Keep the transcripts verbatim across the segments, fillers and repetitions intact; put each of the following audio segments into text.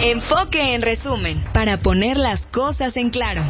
Enfoque en resumen, para poner las cosas en claro.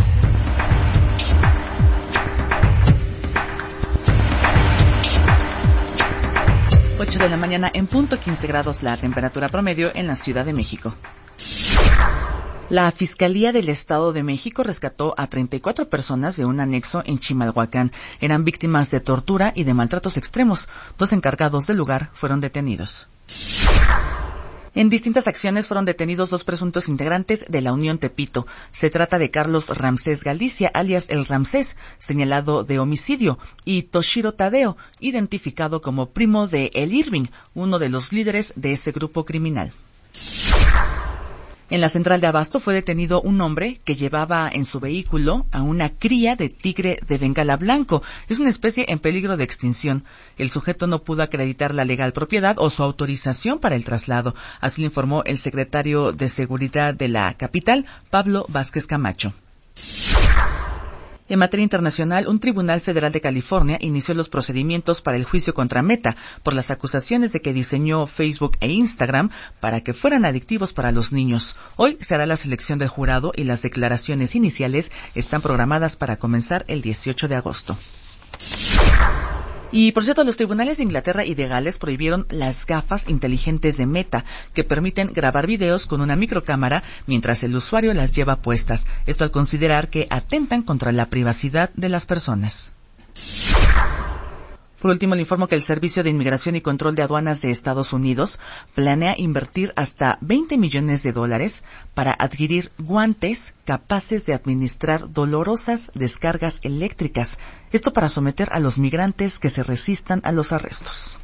ocho de la mañana en punto, quince grados la temperatura promedio en la Ciudad de México. La Fiscalía del Estado de México rescató a treinta y cuatro personas de un anexo en Chimalhuacán. Eran víctimas de tortura y de maltratos extremos. Dos encargados del lugar fueron detenidos. En distintas acciones fueron detenidos dos presuntos integrantes de la Unión Tepito. Se trata de Carlos Ramsés Galicia, alias El Ramsés, señalado de homicidio, y Toshiro Tadeo, identificado como primo de El Irving, uno de los líderes de ese grupo criminal. En la central de Abasto fue detenido un hombre que llevaba en su vehículo a una cría de tigre de Bengala blanco. Es una especie en peligro de extinción. El sujeto no pudo acreditar la legal propiedad o su autorización para el traslado. Así lo informó el secretario de Seguridad de la capital, Pablo Vázquez Camacho. En materia internacional, un tribunal federal de California inició los procedimientos para el juicio contra Meta por las acusaciones de que diseñó Facebook e Instagram para que fueran adictivos para los niños. Hoy se hará la selección del jurado y las declaraciones iniciales están programadas para comenzar el dieciocho de agosto. Y, por cierto, los tribunales de Inglaterra y de Gales prohibieron las gafas inteligentes de Meta, que permiten grabar videos con una microcámara mientras el usuario las lleva puestas. Esto al considerar que atentan contra la privacidad de las personas. Por último, le informo que el Servicio de Inmigración y Control de Aduanas de Estados Unidos planea invertir hasta veinte millones de dólares para adquirir guantes capaces de administrar dolorosas descargas eléctricas. Esto para someter a los migrantes que se resistan a los arrestos.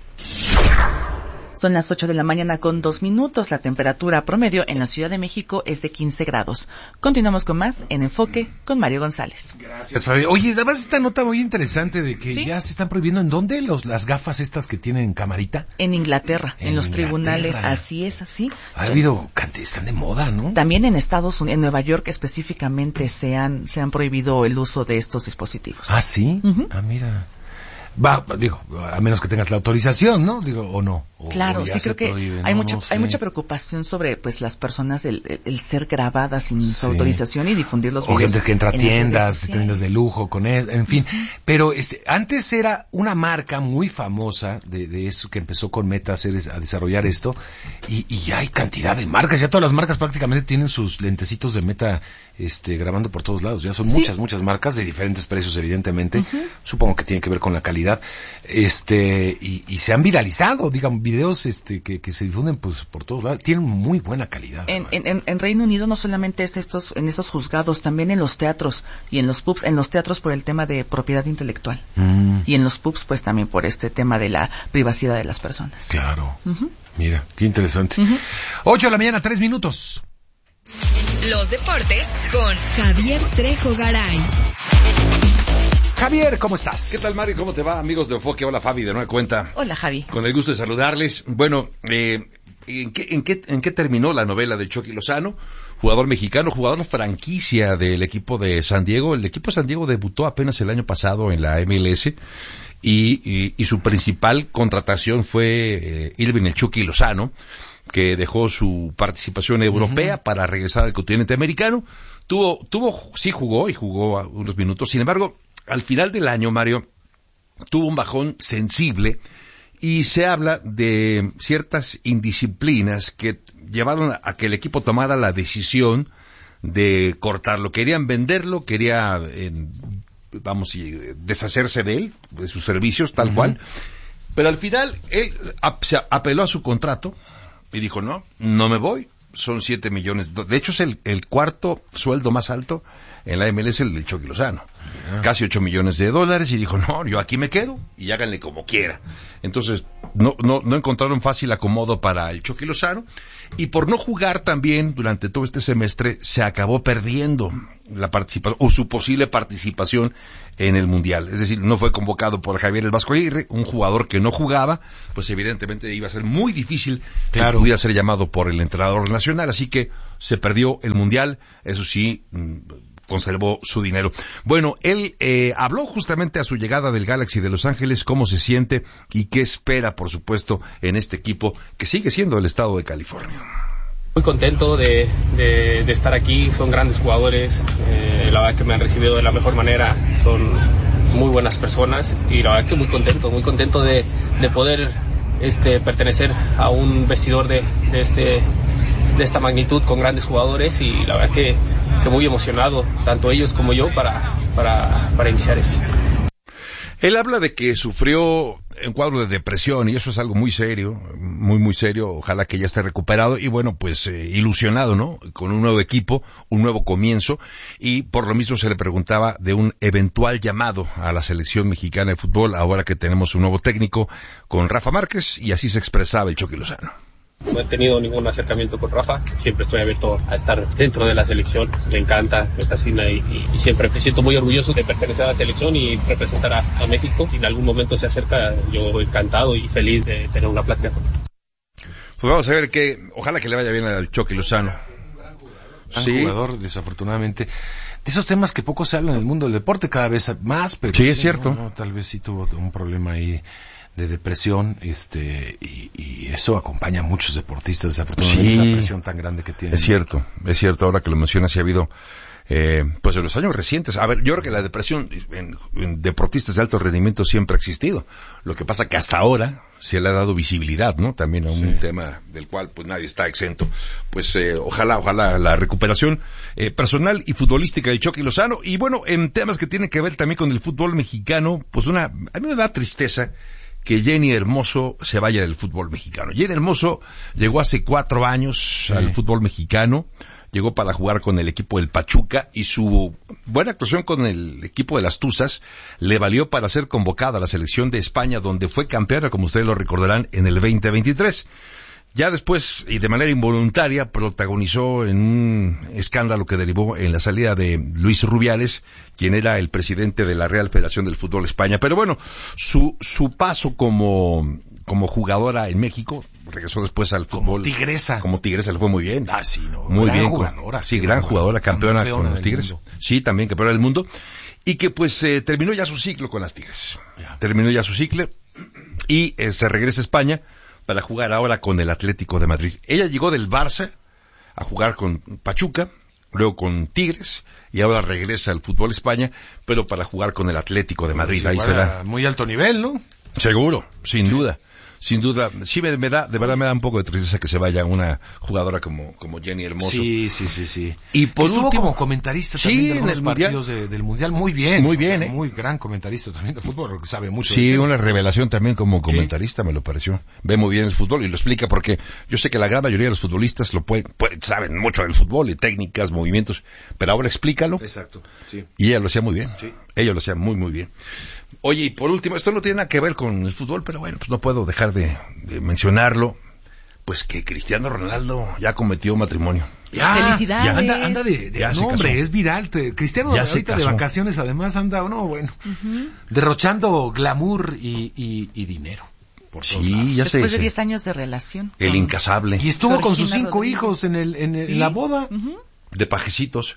Son las ocho de la mañana con dos minutos. La temperatura promedio en la Ciudad de México es de quince grados. Continuamos con más en Enfoque con Mario González. Gracias, Fabio. Oye, además esta nota muy interesante de que ¿Sí? ya se están prohibiendo. ¿En dónde los, las gafas estas que tienen camarita? En Inglaterra, en, En los Inglaterra. tribunales, así es, así. Ha habido cantidad, están de moda, ¿no? También en Estados Unidos, en Nueva York específicamente, se han, se han prohibido el uso de estos dispositivos. Ah, ¿sí? Uh-huh. Ah, mira. Va, digo, a menos que tengas la autorización, ¿no? Digo, o no. O, Claro, o ya sí se creo que prohíbe, hay no, mucha no sé. hay mucha preocupación sobre pues las personas el, el, el ser grabadas sin Sí. su autorización y difundir los O videos gente que entra a en las redes tiendas, sociales. tiendas de lujo con él, en fin. Pero este, antes era una marca muy famosa de, de eso que empezó con Meta a, hacer, a desarrollar esto, y, y ya hay cantidad de marcas, ya todas las marcas prácticamente tienen sus lentecitos de Meta este, grabando por todos lados, ya son Sí. muchas, muchas marcas de diferentes precios evidentemente, Uh-huh. supongo que tiene que ver con la calidad, este, y, y se han viralizado, digamos, videos este, que, que se difunden pues por todos lados, tienen muy buena calidad. En, en, en Reino Unido no solamente es estos, en estos juzgados, también en los teatros y en los pubs, en los teatros por el tema de propiedad intelectual. Mm, Y en los pubs pues también por este tema de la privacidad de las personas. claro, Uh-huh. mira, qué interesante. Uh-huh. Ocho de la mañana, tres minutos. Los deportes con Javier Trejo Garay. Javier, ¿cómo estás? ¿Qué tal, Mario? ¿Cómo te va, amigos de Enfoque? Hola, Fabi, de nueva cuenta. Hola, Javi. Con el gusto de saludarles. Bueno, eh, ¿en qué, en qué, en qué terminó la novela de Chucky Lozano? Jugador mexicano, jugador franquicia del equipo de San Diego. El equipo de San Diego debutó apenas el año pasado en la M L S y, y, y su principal contratación fue eh, Irving el Chucky Lozano, que dejó su participación europea uh-huh. para regresar al continente americano. Tuvo, tuvo, sí jugó y jugó unos minutos. Sin embargo, al final del año, Mario, tuvo un bajón sensible y se habla de ciertas indisciplinas que llevaron a que el equipo tomara la decisión de cortarlo. Querían venderlo, quería, eh, vamos, deshacerse de él, de sus servicios, tal uh-huh. cual. Pero al final, él ap- se apeló a su contrato y dijo, no, no me voy. Son siete millones. De hecho, es el, el cuarto sueldo más alto en la M L S, el del Chucky Lozano. Yeah. Casi ocho millones de dólares. Y dijo, no, yo aquí me quedo y háganle como quiera. Entonces, no, no, no encontraron fácil acomodo para el Chucky Lozano. Y por no jugar también durante todo este semestre, se acabó perdiendo la participación, o su posible participación en el Mundial. Es decir, no fue convocado por Javier el Vasco Aguirre, un jugador que no jugaba, pues evidentemente iba a ser muy difícil claro. que pudiera ser llamado por el entrenador nacional, así que se perdió el Mundial, eso sí, conservó su dinero. Bueno, él eh, habló justamente a su llegada del Galaxy de Los Ángeles, cómo se siente y qué espera, por supuesto, en este equipo que sigue siendo el estado de California. Muy contento de, de, de estar aquí, son grandes jugadores, eh, la verdad que me han recibido de la mejor manera, son muy buenas personas y la verdad que muy contento, muy contento de, de poder este, pertenecer a un vestidor de, de, este, de esta magnitud con grandes jugadores y la verdad que, que muy emocionado, tanto ellos como yo, para, para, para iniciar esto. Él habla de que sufrió un cuadro de depresión y eso es algo muy serio, muy muy serio, ojalá que ya esté recuperado y bueno, pues eh, ilusionado, ¿no? Con un nuevo equipo, un nuevo comienzo y por lo mismo se le preguntaba de un eventual llamado a la selección mexicana de fútbol ahora que tenemos un nuevo técnico con Rafa Márquez y así se expresaba el Chucky Lozano. No he tenido ningún acercamiento con Rafa, siempre estoy abierto a estar dentro de la selección, me encanta, me fascina y, y, y siempre me siento muy orgulloso de pertenecer a la selección y representar a, a México. Si en algún momento se acerca, yo encantado y feliz de tener una plática con él. Pues vamos a ver que, ojalá que le vaya bien al Chucky Lozano. Gran sí. jugador, desafortunadamente. De esos temas que poco se habla en el mundo del deporte, cada vez más, pero... Sí, es cierto. No, no, tal vez sí tuvo un problema ahí de depresión, este, y, y eso acompaña a muchos deportistas, desafortunadamente, sí, esa presión tan grande que tienen. Es cierto, es cierto, ahora que lo mencionas, sí ha habido, eh, pues en los años recientes, a ver, yo creo que la depresión en, en deportistas de alto rendimiento siempre ha existido, lo que pasa que hasta ahora se le ha dado visibilidad, ¿no? También a un sí. tema del cual pues nadie está exento. Pues eh, ojalá, ojalá la recuperación eh, personal y futbolística de Chucky Lozano, y bueno, en temas que tienen que ver también con el fútbol mexicano, pues una, a mí me da tristeza que Jenny Hermoso se vaya del fútbol mexicano. Jenny Hermoso llegó hace cuatro años sí. al fútbol mexicano, llegó para jugar con el equipo del Pachuca y su buena actuación con el equipo de las Tuzas le valió para ser convocada a la selección de España, donde fue campeona, como ustedes lo recordarán, en el veinte veintitrés. Ya después, y de manera involuntaria, protagonizó en un escándalo que derivó en la salida de Luis Rubiales, quien era el presidente de la Real Federación del Fútbol España. Pero bueno, su su paso como como jugadora en México, regresó después al fútbol. Como tigresa. Como tigresa, le fue muy bien. Ah, sí, no. Muy gran bien. Jugadora, sí, gran jugadora, campeona, campeona con los Tigres. Mundo. Sí, también campeona del mundo. Y que pues eh, terminó ya su ciclo con las Tigres. Ya. Terminó ya su ciclo y eh, se regresa a España para jugar ahora con el Atlético de Madrid. Ella llegó del Barça a jugar con Pachuca, luego con Tigres, y ahora regresa al fútbol España, pero para jugar con el Atlético de Madrid. Pues ahí será. Muy alto nivel, ¿no? Seguro, sin sí. duda. Sin duda, sí me, me da, de verdad me da un poco de tristeza que se vaya una jugadora como, como Jenny Hermoso. Sí, sí, sí, sí. Y por estuvo último, como comentarista sí, también de en los partidos de, del Mundial, muy bien. Muy bien, ¿eh? Muy gran comentarista también de fútbol, sabe mucho. Sí, una revelación también como comentarista, sí. me lo pareció. Ve muy bien el fútbol y lo explica porque yo sé que la gran mayoría de los futbolistas lo pueden, pueden saben mucho del fútbol y técnicas, movimientos, pero ahora explícalo. Exacto, sí. Y ella lo hacía muy bien. Sí. Ella lo hacía muy, muy bien. Oye, y por último, esto no tiene nada que ver con el fútbol, pero bueno, pues no puedo dejar de, de mencionarlo, pues que Cristiano Ronaldo ya cometió matrimonio. Ya, felicidades. Ya anda, anda de, de ya no, hombre, es viral. Te, Cristiano ya ahorita de vacaciones, además anda, no, bueno, uh-huh. derrochando glamour y, y, y dinero. Por sí, ya Después sé, de diez años de relación. El con... incasable. Y estuvo Georgina con sus cinco Rodríguez. hijos en el, en, el, ¿Sí? en la boda. Uh-huh. De pajecitos.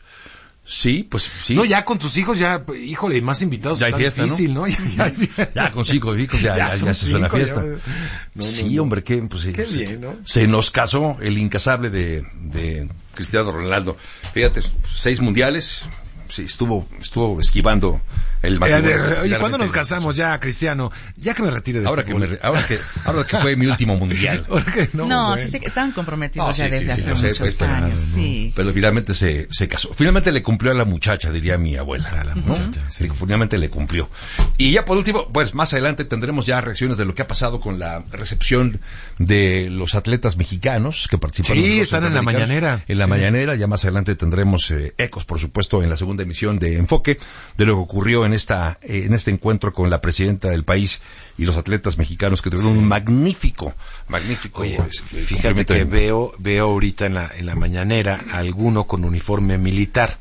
Sí, pues sí. No, ya con tus hijos, ya, híjole, más invitados. Ya hay está fiesta, difícil, ¿no? ¿no? Ya, ya, ya con cinco hijos ya, ya, ya, ya se suena fiesta. Ya... No, sí, no, no. hombre, qué, pues, qué se, bien, ¿no? Se nos casó el incasable de, de Cristiano Ronaldo. Fíjate, seis mundiales, sí, estuvo, estuvo esquivando el matrimonio. Eh, oye, ¿cuándo nos casamos ya, Cristiano? Ya que me retire de ahora fútbol. que me, ahora que ahora que fue mi último mundial. que no, no bueno. sí se, estaban comprometidos no, ya sí, desde sí, hace sí, muchos sé, pero, años, no, sí. Pero finalmente se, se casó. Finalmente le cumplió a la muchacha, diría mi abuela. A la ¿no? muchacha, sí. Finalmente le cumplió. Y ya por último, pues más adelante tendremos ya reacciones de lo que ha pasado con la recepción de los atletas mexicanos que participaron. Sí, en los están en la mañanera. En la sí. mañanera, ya más adelante tendremos eh, ecos, por supuesto, en la segunda emisión de Enfoque, de lo que ocurrió en esta eh, en este encuentro con la presidenta del país y los atletas mexicanos que tuvieron sí. un magnífico, magnífico. Oye, pues, fíjate que veo veo ahorita en la en la mañanera a alguno con uniforme militar.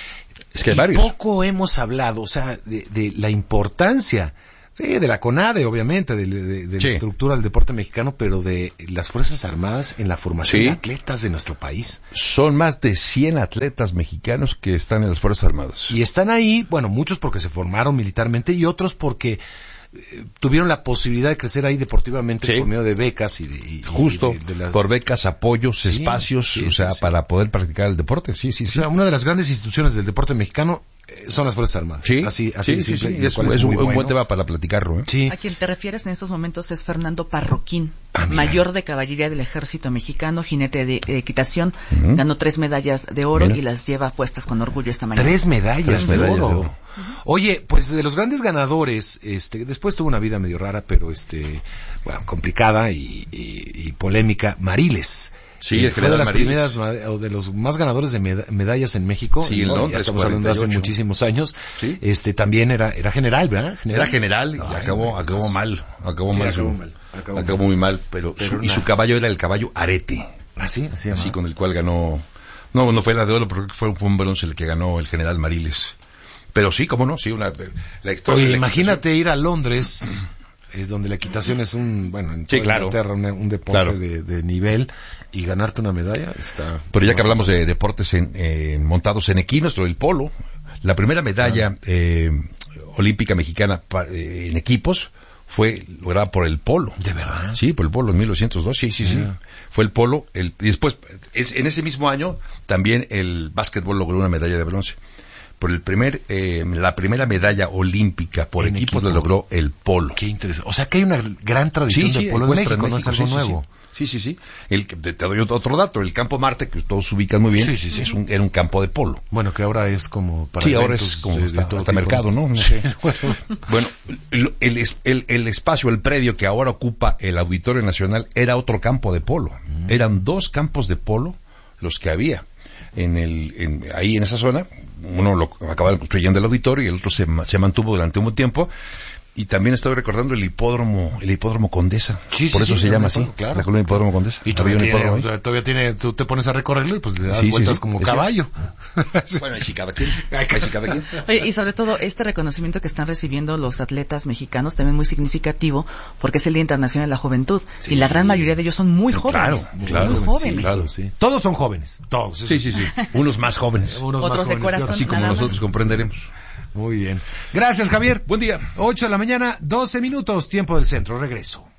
Es que hay y varios. Poco hemos hablado, o sea, de, de la importancia. Sí, de la CONADE, obviamente, de, de, de sí. la estructura del deporte mexicano, pero de las Fuerzas Armadas en la formación sí. de atletas de nuestro país. Son más de cien atletas mexicanos que están en las Fuerzas Armadas. Y están ahí, bueno, muchos porque se formaron militarmente y otros porque eh, tuvieron la posibilidad de crecer ahí deportivamente Sí. por medio de becas y de... y- Justo, y de- de la- por becas, apoyos, Sí, espacios, sí, o sea, sí. para poder practicar el deporte. Sí, sí, O sí. sea, una de las grandes instituciones del deporte mexicano eh, son las Fuerzas Armadas. Sí, así, así sí, de sí, simple, sí, lo es, cual un- es un, muy un buen bueno. tema para platicarlo, ¿eh? Sí. A quien te refieres en estos momentos es Fernando Parroquín, Ah, mira. mayor de caballería del ejército mexicano, jinete de, de equitación, Ujú. ganó tres medallas de oro Mira. y las lleva puestas con orgullo esta mañana. Tres medallas, Tres de, medallas oro. de oro. Oye, pues de los grandes ganadores, este, después tuvo una vida medio rara, pero este, bueno, complicada y, y- y polémica, Mariles. Sí, Eh, el fue de general las Mariles. primeras ma- o de los más ganadores de meda- medallas en México. Sí, en ¿no? Londres, Ya estamos hablando de hace cuarenta y ocho. muchísimos años. Sí. Este, también era, era general, ¿verdad? Era general y Ay, acabó, no, acabó pues, mal, acabó sí, mal, acabó su- mal, acabó acabó mal. muy mal, pero, Pero su- y una- su caballo era el caballo Arete, Así, así, así llamaba. con el cual ganó, no, no fue la de oro, porque fue, fue un bronce el que ganó el general Mariles. Pero sí, cómo no, sí, una, la historia. Oye, de la imagínate ir a Londres, es donde la equitación es un, bueno, en Sí, toda claro. Inglaterra, un, un deporte Claro. de, de nivel, y ganarte una medalla está... Pero ya que hablamos de deportes en, eh, montados en equinos, lo del polo, la primera medalla eh, olímpica mexicana pa- eh, en equipos fue lograda por el polo. ¿De verdad? Sí, por el polo en mil novecientos dos, sí, sí, sí. Yeah. Fue el polo, el, y después, es, en ese mismo año, también el básquetbol logró una medalla de bronce. Por el primer, eh, la primera medalla olímpica por En equipos equipo. la logró el polo. Qué interesante. O sea, que hay una gran tradición de polo en encuestra México, no es algo sí, sí, nuevo. Sí. Sí, sí, sí. El, te, te doy otro dato. El campo Marte, que todos ubican muy bien, Sí, sí, sí. Es un, era un campo de polo. Bueno, que ahora es como para Sí, ahora eventos es como de- de hasta, todo hasta tipo. mercado, ¿no? No sé. Bueno, el, el, es- el- el espacio, el predio que ahora ocupa el Auditorio Nacional era otro campo de polo. Mm. Eran dos campos de polo los que había en el, en- ahí en esa zona. Uno lo acabaron construyendo el auditorio y el otro se, ma- se mantuvo durante un tiempo. Y también estoy recordando el hipódromo, el hipódromo Condesa. Sí, sí, Por eso sí, se yo llama me así, acuerdo, claro. la colonia hipódromo Condesa. Y Había todavía un tiene, hipódromo o ahí. sea, todavía tiene, tú te pones a recorrerlo y pues le das Sí, sí, vueltas sí. como Es caballo. Bueno, ahí sí cada quien. Ahí sí cada quien. Oye, y sobre todo este reconocimiento que están recibiendo los atletas mexicanos también muy significativo porque es el Día Internacional de la Juventud Sí. y la gran mayoría de ellos son muy Claro, jóvenes, claro, muy sí, jóvenes. claro. Sí. Todos son jóvenes, todos. Sí, sí, sí. Unos más jóvenes. Unos Otros más de jóvenes, corazón. claro. Así como Nada más. nosotros comprenderemos. Muy bien. Gracias, Javier. Buen día. ocho de la mañana, doce minutos, tiempo del centro. Regreso.